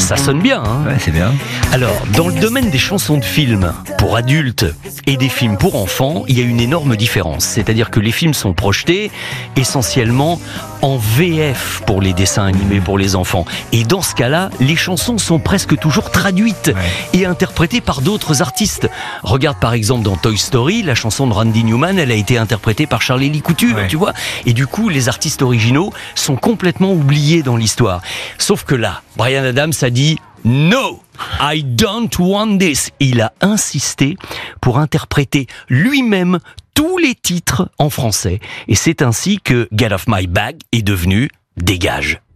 Ça sonne bien, hein ? Ouais, c'est bien. Alors, dans le domaine des chansons de films pour adultes et des films pour enfants, il y a une énorme différence. C'est-à-dire que les films sont projetés essentiellement en VF pour les dessins animés pour les enfants. Et dans ce cas-là, les chansons sont presque toujours traduites et interprétées par d'autres artistes. Regarde par exemple dans Toy Story, la chanson de Randy Newman, elle a été interprétée par Charlie Couture, tu vois. Et du coup, les artistes originaux sont complètement oubliés dans l'histoire. Sauf que là, Bryan Adams a dit « No, I don't want this ». Il a insisté pour interpréter lui-même tous les titres en français. Et c'est ainsi que Get Off My Back est devenu Dégage.